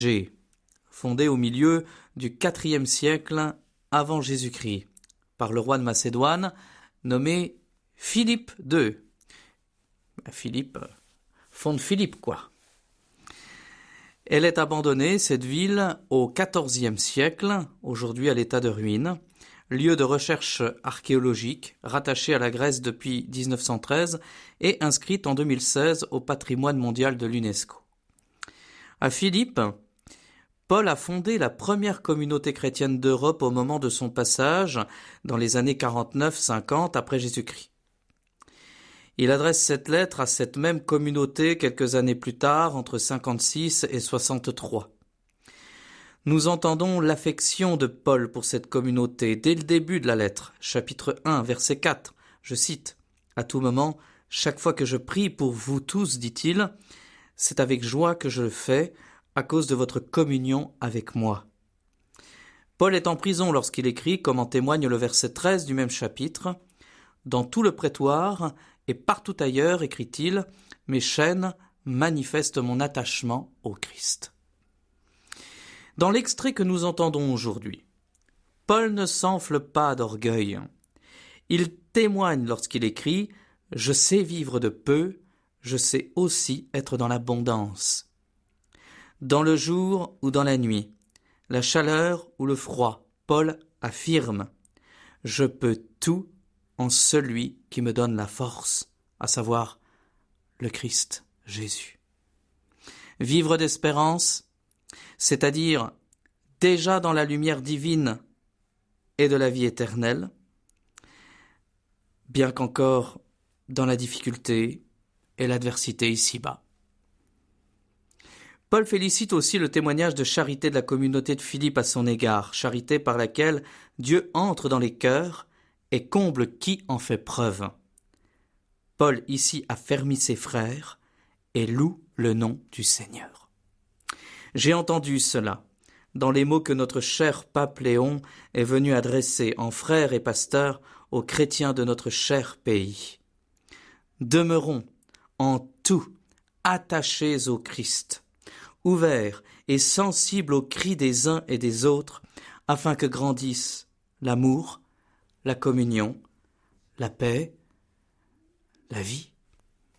fondée au milieu du IVe siècle avant Jésus-Christ, par le roi de Macédoine, nommé Philippe II. Philippe fonde Philippe, quoi. Elle est abandonnée, cette ville, au XIVe siècle, aujourd'hui à l'état de ruine, lieu de recherche archéologique, rattaché à la Grèce depuis 1913 et inscrite en 2016 au patrimoine mondial de l'UNESCO. À Philippe, Paul a fondé la première communauté chrétienne d'Europe au moment de son passage, dans les années 49-50 après Jésus-Christ. Il adresse cette lettre à cette même communauté quelques années plus tard, entre 56 et 63. Nous entendons l'affection de Paul pour cette communauté dès le début de la lettre, chapitre 1, verset 4. Je cite, « À tout moment, chaque fois que je prie pour vous tous, dit-il, c'est avec joie que je le fais, à cause de votre communion avec moi. » Paul est en prison lorsqu'il écrit, comme en témoigne le verset 13 du même chapitre, « Dans tout le prétoire et partout ailleurs, écrit-il, mes chaînes manifestent mon attachement au Christ. » Dans l'extrait que nous entendons aujourd'hui, Paul ne s'enfle pas d'orgueil. Il témoigne lorsqu'il écrit « Je sais vivre de peu, je sais aussi être dans l'abondance. » Dans le jour ou dans la nuit, la chaleur ou le froid, Paul affirme « Je peux tout en celui qui me donne la force, à savoir le Christ Jésus. » Vivre d'espérance, c'est-à-dire déjà dans la lumière divine et de la vie éternelle, bien qu'encore dans la difficulté et l'adversité ici-bas. Paul félicite aussi le témoignage de charité de la communauté de Philippe à son égard, charité par laquelle Dieu entre dans les cœurs et comble qui en fait preuve. Paul ici affermit ses frères et loue le nom du Seigneur. J'ai entendu cela dans les mots que notre cher pape Léon est venu adresser en frère et pasteur aux chrétiens de notre cher pays. Demeurons en tout attachés au Christ, ouverts et sensibles aux cris des uns et des autres, afin que grandissent l'amour, la communion, la paix, la vie.